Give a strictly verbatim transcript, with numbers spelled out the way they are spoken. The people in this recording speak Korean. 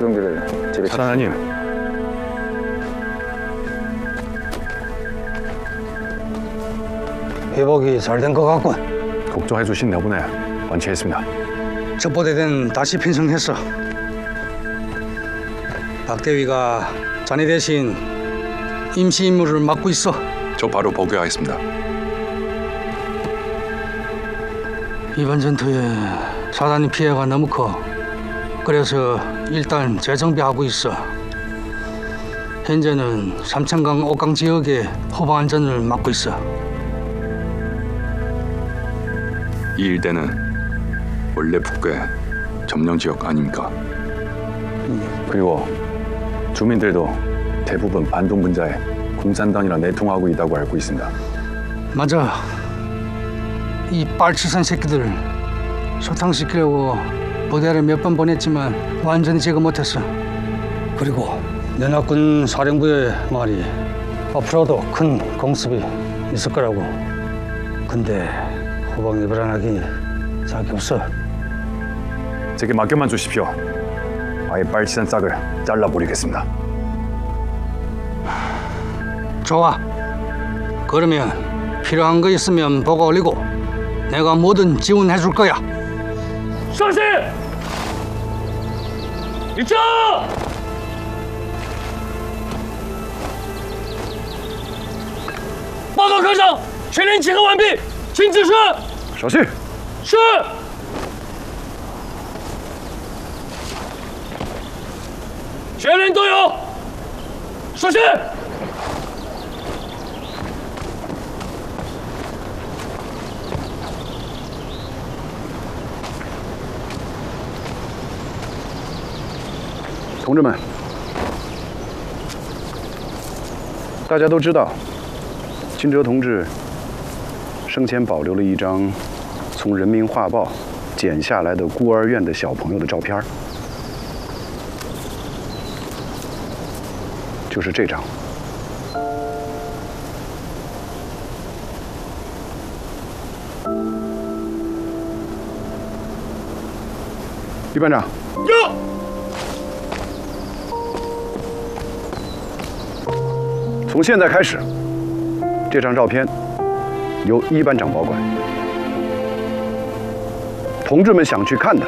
수용기를 재배치. 사단장님. 회복이 잘 된 것 같군. 걱정해 주신 덕분에 완치했습니다. 첩보대대는 다시 편성했어. 박 대위가 자네 대신 임시 임무를 맡고 있어. 저 바로 복귀하겠습니다. 이번 전투에 사단이 피해가 너무 커. 그래서 일단 재정비하고 있어. 현재는 삼천강 옥강 지역의 후방 안전을 맡고 있어. 이 일대는 원래 북괴 점령 지역 아닙니까? 그리고 주민들도 대부분 반동 분자에 공산당이랑 내통하고 있다고 알고 있습니다. 맞아. 이 빨치산 새끼들 소탕시키려고 부대를 몇 번 보냈지만 완전히 제거 못했어. 그리고 연합군 사령부의 말이 앞으로도 큰 공습이 있을 거라고. 근데 후방이 불안하기 짝이 없어. 제게 맡겨만 주십시오. 아예 빨치산 싹을 잘라버리겠습니다. 좋아. 그러면 필요한 거 있으면 보고 올리고 내가 뭐든 지원해 줄 거야. 上士，立正。报告科长，全连集合完毕，请指示。 小心！ 是。全连都有。首先。 同志们，大家都知道，金哲同志生前保留了一张从《人民画报》剪下来的孤儿院的小朋友的照片，就是这张。于班长。 有。 从现在开始，这张照片由一班长保管。同志们想去看的，